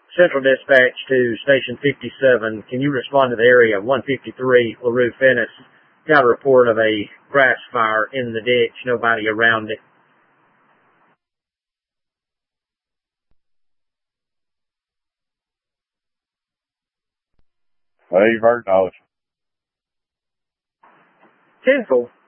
Central Dispatch to Station 57. Can you respond to the area 153 LaRue Fennis? Got a report of a grass fire in the ditch, nobody around it. Well, you've heard knowledge. 10-4.